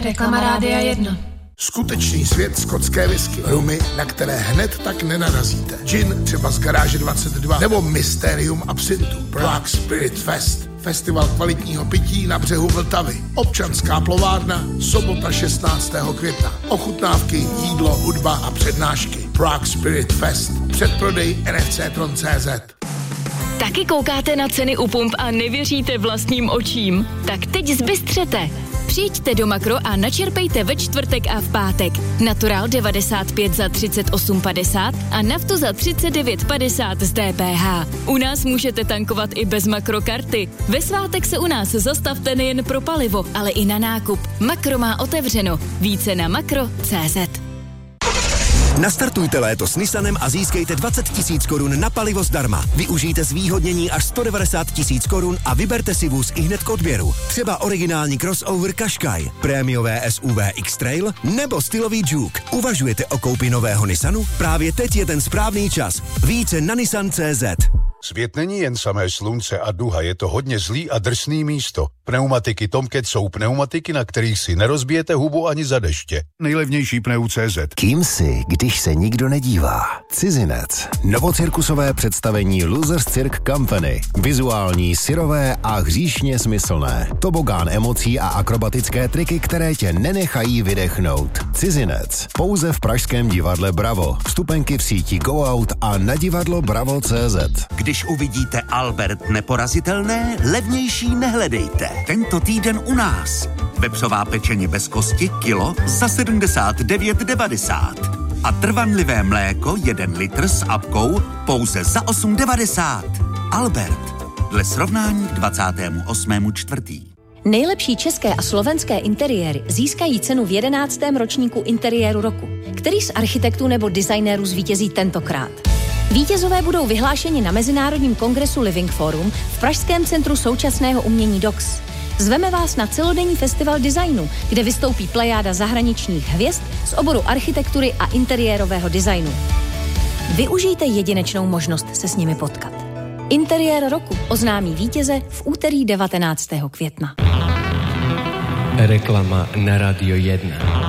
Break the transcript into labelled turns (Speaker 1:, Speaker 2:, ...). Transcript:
Speaker 1: Reklama Rádia 1.
Speaker 2: Skutečný svět skotské whisky. Rumy, na které hned tak nenarazíte. Gin třeba z Garáže 22 nebo Mysterium absintu. Prague Spirit Fest. Festival kvalitního pití na břehu Vltavy. Občanská plovárna, sobota 16. května. Ochutnávky, jídlo, hudba a přednášky. Prague Spirit Fest. Předprodej NFC.cz.
Speaker 3: Taky koukáte na ceny u pump a nevěříte vlastním očím? Tak teď zbystřete. Přijďte do Makro a načerpejte ve čtvrtek a v pátek. Natural 95 za 38,50 a naftu za 39,50 z DPH. U nás můžete tankovat i bez Makrokarty. Ve svátek se u nás zastavte nejen pro palivo, ale i na nákup. Makro má otevřeno. Více na makro.cz.
Speaker 4: Nastartujte léto s Nissanem a získejte 20 000 korun na palivo zdarma. Využijte zvýhodnění až 190 000 korun a vyberte si vůz ihned k odběru. Třeba originální crossover Qashqai, prémiové SUV X-Trail nebo stylový Juke. Uvažujete o koupi nového Nissanu? Právě teď je ten správný čas. Více na Nissan.cz.
Speaker 5: Svět není jen samé slunce a duha, je to hodně zlý a drsný místo. Pneumatiky Tomcat jsou pneumatiky, na kterých si nerozbijete hubu ani za deště. Nejlevnější pneu.cz.
Speaker 6: Kým jsi, když se nikdo nedívá? Cizinec. Novocirkusové představení Losers Cirque Company. Vizuální, syrové a hříšně smyslné. Tobogán emocí a akrobatické triky, které tě nenechají vydechnout. Cizinec. Pouze v pražském divadle Bravo. Vstupenky v síti Go Out a na divadlo Bravo.cz.
Speaker 7: Když uvidíte Albert neporazitelné, levnější nehledejte. Tento týden u nás. Vepřová pečeně bez kosti kilo za 79,90. A trvanlivé mléko 1 litr s apkou pouze za 8,90. Albert. Dle srovnání k 28.4.
Speaker 8: Nejlepší české a slovenské interiéry získají cenu v 11. ročníku interiéru roku, který z architektů nebo designérů zvítězí tentokrát. Vítězové budou vyhlášeni na Mezinárodním kongresu Living Forum v Pražském centru současného umění DOX. Zveme vás na celodenní festival designu, kde vystoupí plejáda zahraničních hvězd z oboru architektury a interiérového designu. Využijte jedinečnou možnost se s nimi potkat. Interiér roku oznámí vítěze v úterý 19. května.
Speaker 9: Reklama na Radio 1.